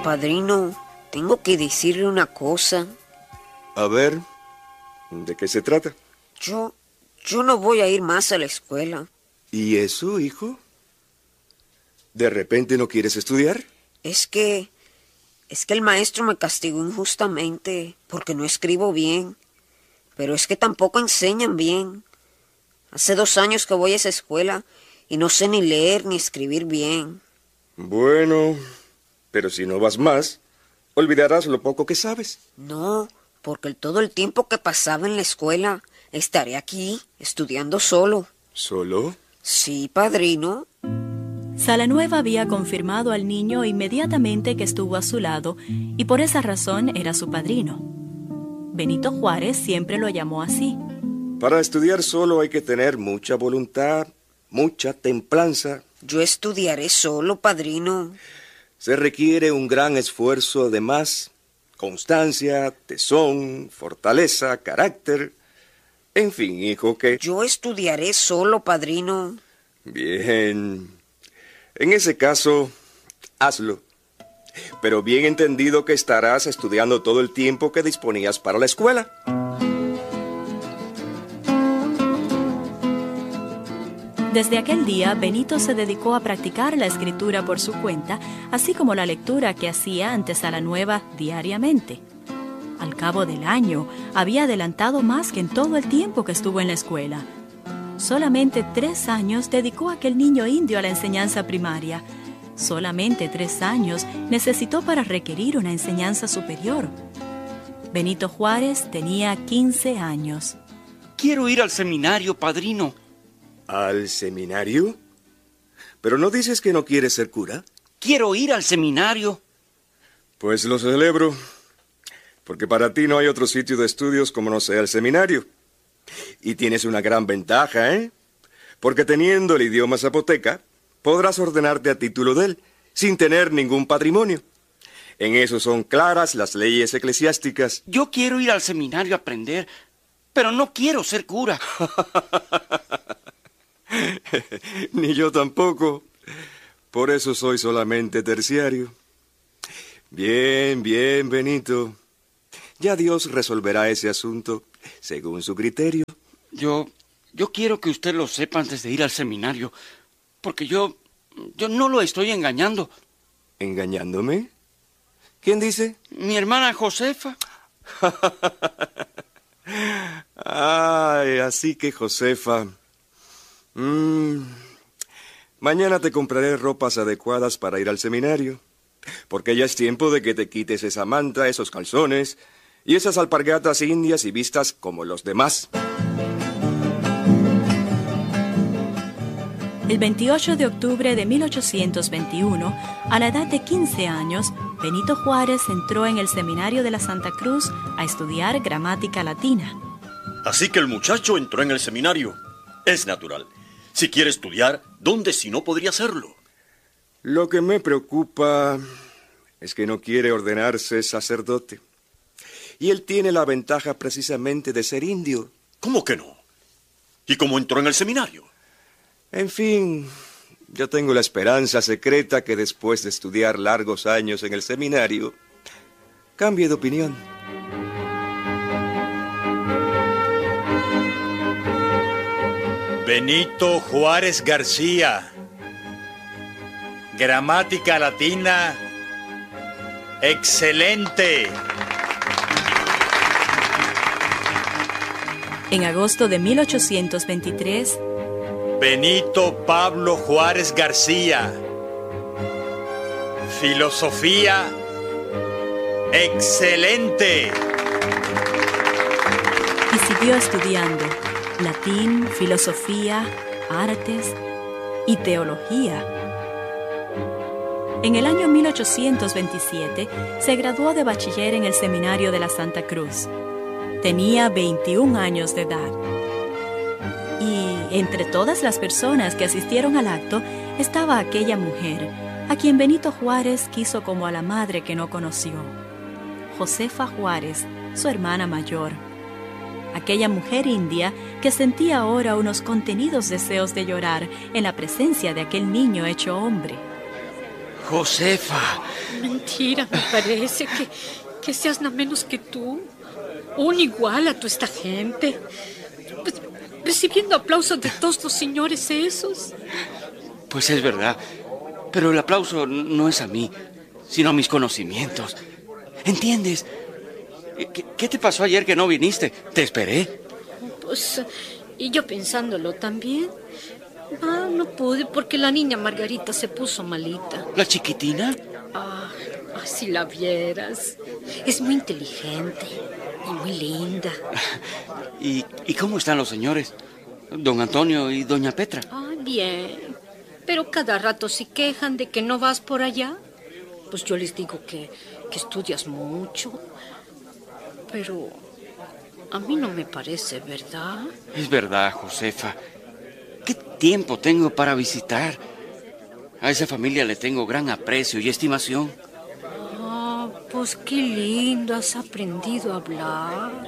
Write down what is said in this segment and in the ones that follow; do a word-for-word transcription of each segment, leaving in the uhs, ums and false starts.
Padrino, tengo que decirle una cosa. A ver, ¿de qué se trata? Yo, yo no voy a ir más a la escuela. ¿Y eso, hijo? ¿De repente no quieres estudiar? Es que, es que el maestro me castigó injustamente porque no escribo bien. Pero es que tampoco enseñan bien. Hace dos años que voy a esa escuela y no sé ni leer ni escribir bien. Bueno, pero si no vas más, olvidarás lo poco que sabes. No, porque el, todo el tiempo que pasaba en la escuela estaré aquí, estudiando solo. ¿Solo? Sí, padrino. Salanueva había confirmado al niño inmediatamente que estuvo a su lado y por esa razón era su padrino. Benito Juárez siempre lo llamó así. Para estudiar solo hay que tener mucha voluntad, mucha templanza. Yo estudiaré solo, padrino. Se requiere un gran esfuerzo, además, constancia, tesón, fortaleza, carácter. En fin, hijo, que... Yo estudiaré solo, padrino. Bien. En ese caso, hazlo. Pero bien entendido que estarás estudiando todo el tiempo que disponías para la escuela. Desde aquel día, Benito se dedicó a practicar la escritura por su cuenta, así como la lectura que hacía ante Salanueva diariamente. Al cabo del año, había adelantado más que en todo el tiempo que estuvo en la escuela. Solamente tres años dedicó aquel niño indio a la enseñanza primaria. Solamente tres años necesitó para requerir una enseñanza superior. Benito Juárez tenía quince años. Quiero ir al seminario, padrino. ¿Al seminario? ¿Pero no dices que no quieres ser cura? Quiero ir al seminario. Pues lo celebro, porque para ti no hay otro sitio de estudios como no sea el seminario. Y tienes una gran ventaja, ¿eh? Porque teniendo el idioma zapoteca, podrás ordenarte a título de él, sin tener ningún patrimonio. En eso son claras las leyes eclesiásticas. Yo quiero ir al seminario a aprender, pero no quiero ser cura. Ni yo tampoco. Por eso soy solamente terciario. Bien, bien, Benito. Ya Dios resolverá ese asunto según su criterio. Yo, yo quiero que usted lo sepa antes de ir al seminario, porque yo, yo no lo estoy engañando. ¿Engañándome? ¿Quién dice? Mi hermana Josefa. Ay, así que Josefa. Mm, mañana te compraré ropas adecuadas para ir al seminario, porque ya es tiempo de que te quites esa manta, esos calzones y esas alpargatas indias y vistas como los demás. El veintiocho de octubre de mil ochocientos veintiuno, a la edad de quince años, Benito Juárez entró en el seminario de la Santa Cruz a estudiar gramática latina. Así que el muchacho entró en el seminario. Es natural. Si quiere estudiar, ¿dónde si no podría hacerlo? Lo que me preocupa es que no quiere ordenarse sacerdote. Y él tiene la ventaja precisamente de ser indio. ¿Cómo que no? ¿Y cómo entró en el seminario? En fin, yo tengo la esperanza secreta que después de estudiar largos años en el seminario, cambie de opinión. Benito Juárez García. Gramática latina. ¡Excelente! En agosto de mil ochocientos veintitrés, Benito Pablo Juárez García. Filosofía. ¡Excelente! y siguió estudiando latín, filosofía, artes y teología. En el año mil ochocientos veintisiete se graduó de bachiller en el seminario de la Santa Cruz. Tenía veintiún años de edad. Y entre todas las personas que asistieron al acto estaba aquella mujer, a quien Benito Juárez quiso como a la madre que no conoció. Josefa Juárez, su hermana mayor. Aquella mujer india que sentía ahora unos contenidos deseos de llorar en la presencia de aquel niño hecho hombre. Josefa. Mentira, me parece que, que seas nada menos que tú. Un igual a toda esta gente. Pues, recibiendo aplausos de todos los señores esos. Pues es verdad. Pero el aplauso no es a mí, sino a mis conocimientos. ¿Entiendes? ¿Qué, qué te pasó ayer que no viniste? Te esperé. Pues, y yo pensándolo también. Ah, no pude porque la niña Margarita se puso malita. ¿La chiquitina? Ah, ah, si la vieras. Es muy inteligente y muy linda. ¿Y, ¿Y cómo están los señores? Don Antonio y doña Petra. Ah, bien. Pero cada rato se quejan de que no vas por allá. Pues yo les digo que, que estudias mucho. Pero a mí no me parece, ¿verdad? Es verdad, Josefa. ¿Qué tiempo tengo para visitar? A esa familia le tengo gran aprecio y estimación. Ah, pues qué lindo has aprendido a hablar.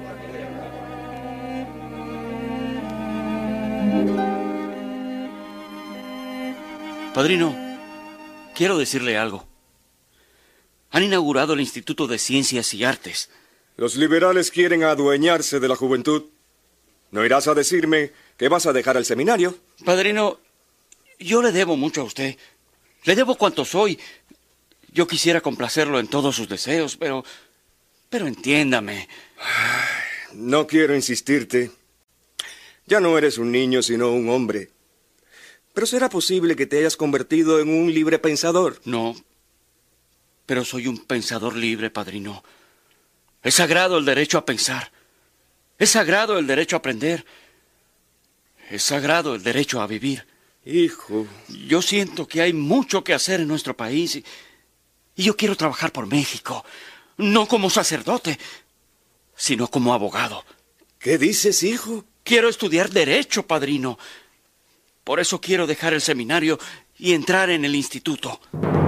Padrino, quiero decirle algo. Han inaugurado el Instituto de Ciencias y Artes. Los liberales quieren adueñarse de la juventud. ¿No irás a decirme que vas a dejar el seminario? Padrino, yo le debo mucho a usted. Le debo cuanto soy. Yo quisiera complacerlo en todos sus deseos, pero... Pero entiéndame. No quiero insistirte. Ya no eres un niño, sino un hombre. Pero ¿será posible que te hayas convertido en un libre pensador? No, pero soy un pensador libre, padrino. Es sagrado el derecho a pensar. Es sagrado el derecho a aprender. Es sagrado el derecho a vivir. Hijo. Yo siento que hay mucho que hacer en nuestro país y, y yo quiero trabajar por México. No como sacerdote, sino como abogado. ¿Qué dices, hijo? Quiero estudiar derecho, padrino. Por eso quiero dejar el seminario y entrar en el instituto.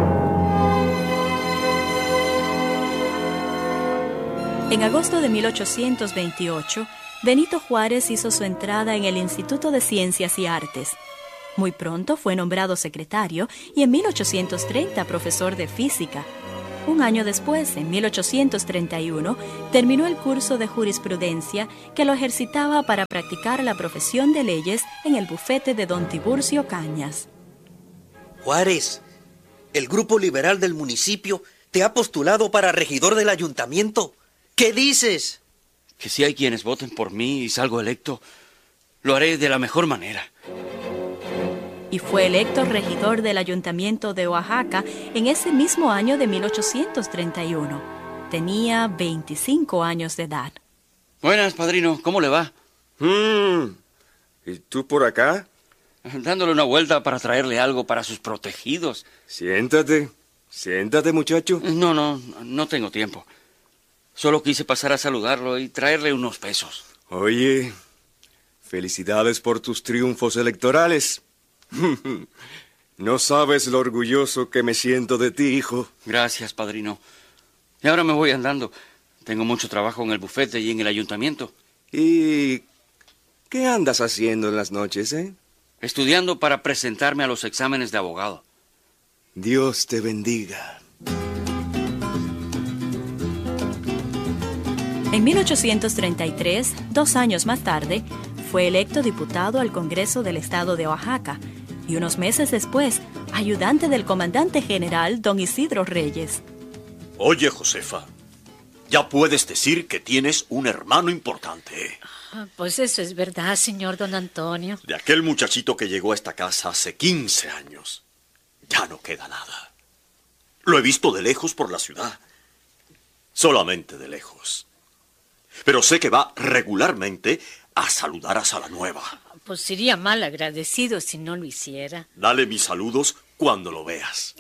En agosto de mil ochocientos veintiocho, Benito Juárez hizo su entrada en el Instituto de Ciencias y Artes. Muy pronto fue nombrado secretario y en mil ochocientos treinta profesor de física. Un año después, en mil ochocientos treinta y uno, terminó el curso de jurisprudencia que lo ejercitaba para practicar la profesión de leyes en el bufete de don Tiburcio Cañas. Juárez, el grupo liberal del municipio te ha postulado para regidor del ayuntamiento. ¿Qué dices? Que si hay quienes voten por mí y salgo electo, lo haré de la mejor manera. Y fue electo regidor del Ayuntamiento de Oaxaca en ese mismo año de mil ochocientos treinta y uno. Tenía veinticinco años de edad. Buenas, padrino. ¿Cómo le va? Mm. ¿Y tú por acá? Dándole una vuelta para traerle algo para sus protegidos. Siéntate. Siéntate, muchacho. No, no, no tengo tiempo. Solo quise pasar a saludarlo y traerle unos pesos. Oye, felicidades por tus triunfos electorales. No sabes lo orgulloso que me siento de ti, hijo. Gracias, padrino. Y ahora me voy andando. Tengo mucho trabajo en el bufete y en el ayuntamiento. ¿Y qué andas haciendo en las noches, eh? Estudiando para presentarme a los exámenes de abogado. Dios te bendiga. En mil ochocientos treinta y tres, dos años más tarde, fue electo diputado al Congreso del Estado de Oaxaca y unos meses después, ayudante del comandante general don Isidro Reyes. Oye, Josefa, ya puedes decir que tienes un hermano importante. Ah, pues eso es verdad, señor don Antonio. De aquel muchachito que llegó a esta casa hace quince años, ya no queda nada. Lo he visto de lejos por la ciudad. Solamente de lejos. Pero sé que va regularmente a saludar a Salanueva. Pues sería mal agradecido si no lo hiciera. Dale mis saludos cuando lo veas.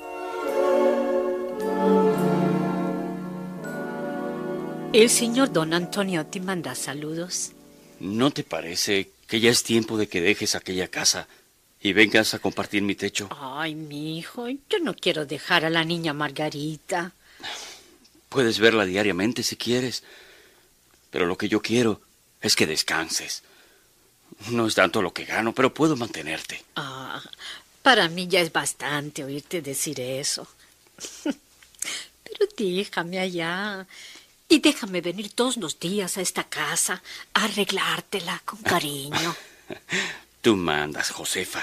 El señor don Antonio te manda saludos. ¿No te parece que ya es tiempo de que dejes aquella casa y vengas a compartir mi techo? Ay, mi hijo, yo no quiero dejar a la niña Margarita. Puedes verla diariamente si quieres, pero lo que yo quiero es que descanses. No es tanto lo que gano, pero puedo mantenerte. Ah, Para mí ya es bastante oírte decir eso. Pero déjame allá. Y déjame venir todos los días a esta casa a arreglártela con cariño. Tú mandas, Josefa.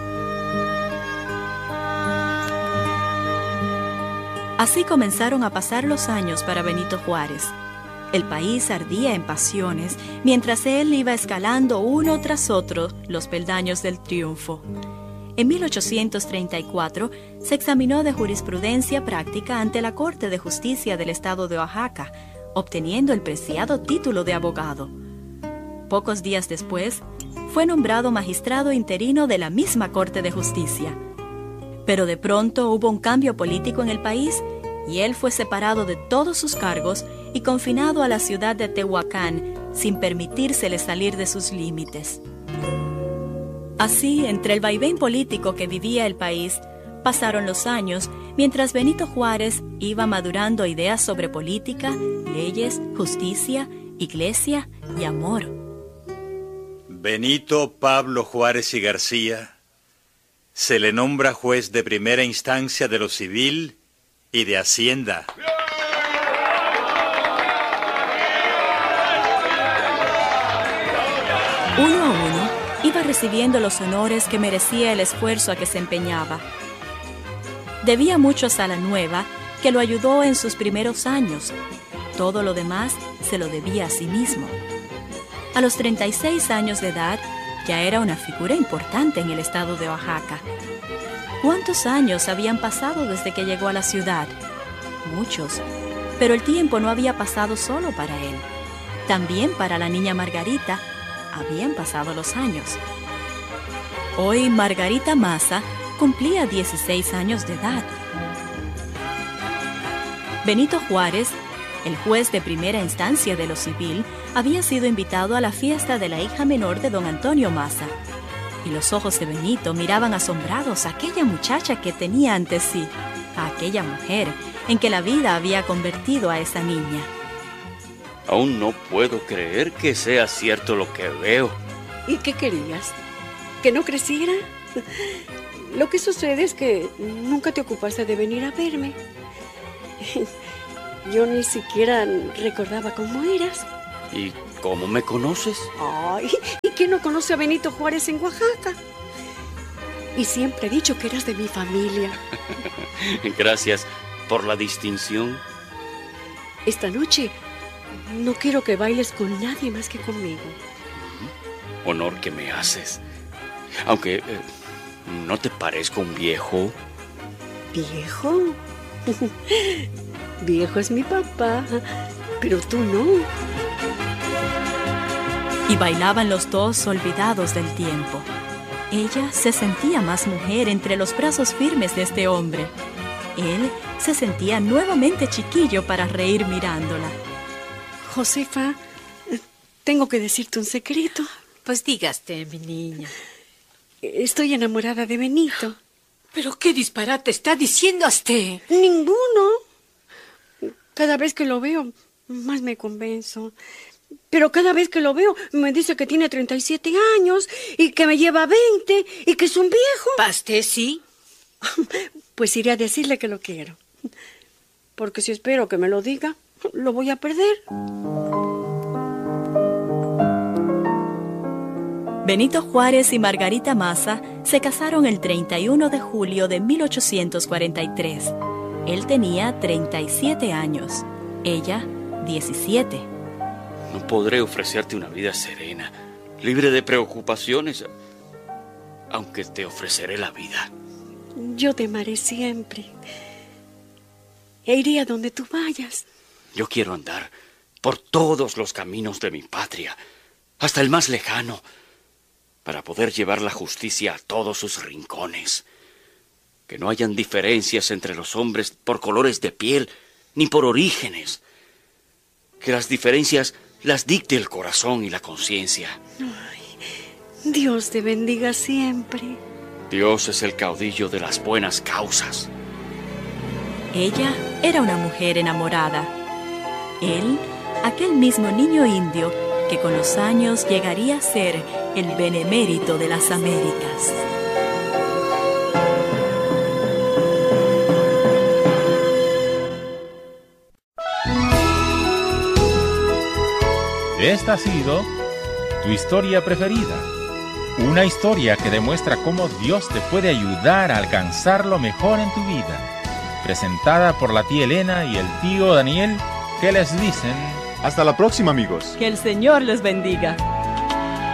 Así comenzaron a pasar los años para Benito Juárez. El país ardía en pasiones mientras él iba escalando uno tras otro los peldaños del triunfo. En mil ochocientos treinta y cuatro se examinó de jurisprudencia práctica ante la Corte de Justicia del Estado de Oaxaca, obteniendo el preciado título de abogado. Pocos días después, fue nombrado magistrado interino de la misma Corte de Justicia. Pero de pronto hubo un cambio político en el país y él fue separado de todos sus cargos y confinado a la ciudad de Tehuacán sin permitírsele salir de sus límites. Así, entre el vaivén político que vivía el país, pasaron los años mientras Benito Juárez iba madurando ideas sobre política, leyes, justicia, iglesia y amor. Benito Pablo Juárez y García se le nombra juez de primera instancia de lo civil y de Hacienda. Uno a uno iba recibiendo los honores que merecía el esfuerzo a que se empeñaba. Debía mucho a Salanueva, que lo ayudó en sus primeros años. Todo lo demás se lo debía a sí mismo. A los treinta y seis años de edad, ya era una figura importante en el estado de Oaxaca. ¿Cuántos años habían pasado desde que llegó a la ciudad? Muchos, pero el tiempo no había pasado solo para él. También para la niña Margarita habían pasado los años. Hoy Margarita Maza cumplía dieciséis años de edad. Benito Juárez, el juez de primera instancia de lo civil, había sido invitado a la fiesta de la hija menor de don Antonio Maza. Y los ojos de Benito miraban asombrados a aquella muchacha que tenía ante sí, a aquella mujer en que la vida había convertido a esa niña. Aún no puedo creer que sea cierto lo que veo. ¿Y qué querías? ¿Que no creciera? Lo que sucede es que nunca te ocupaste de venir a verme. Yo ni siquiera recordaba cómo eras. ¿Y cómo me conoces? Ay, ¿y quién no conoce a Benito Juárez en Oaxaca? Y siempre he dicho que eras de mi familia. Gracias por la distinción. Esta noche no quiero que bailes con nadie más que conmigo. Honor que me haces. Aunque eh, no te parezco un viejo. ¿Viejo? Viejo es mi papá, pero tú no. Y bailaban los dos olvidados del tiempo. Ella se sentía más mujer entre los brazos firmes de este hombre. Él se sentía nuevamente chiquillo para reír mirándola. Josefa, tengo que decirte un secreto. Pues dígaste, mi niña. Estoy enamorada de Benito. ¿Pero qué disparate está diciendo usted? Ninguno. Cada vez que lo veo, más me convenzo. Pero cada vez que lo veo, me dice que tiene treinta y siete años y que me lleva veinte y que es un viejo. ¿Pasté sí? Pues iré a decirle que lo quiero. Porque si espero que me lo diga, lo voy a perder. Benito Juárez y Margarita Maza se casaron el treinta y uno de julio de mil ochocientos cuarenta y tres. Él tenía treinta y siete años, ella diecisiete. No podré ofrecerte una vida serena, libre de preocupaciones, aunque te ofreceré la vida. Yo te amaré siempre. E iré a donde tú vayas. Yo quiero andar por todos los caminos de mi patria, hasta el más lejano, para poder llevar la justicia a todos sus rincones. Que no hayan diferencias entre los hombres por colores de piel, ni por orígenes. Que las diferencias las dicte el corazón y la conciencia. Ay, Dios te bendiga siempre. Dios es el caudillo de las buenas causas. Ella era una mujer enamorada. Él, aquel mismo niño indio que con los años llegaría a ser el benemérito de las Américas. Esta ha sido tu historia preferida. Una historia que demuestra cómo Dios te puede ayudar a alcanzar lo mejor en tu vida. Presentada por la tía Elena y el tío Daniel, que les dicen... Hasta la próxima, amigos. Que el Señor les bendiga.